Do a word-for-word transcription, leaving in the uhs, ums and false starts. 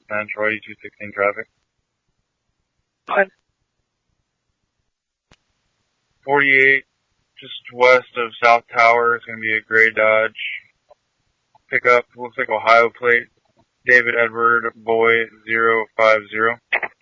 nine Troy, two sixteen traffic. Fine. forty-eight, just west of South Tower, is going to be a gray Dodge pickup. Looks like Ohio plate. David Edward Boy zero five zero.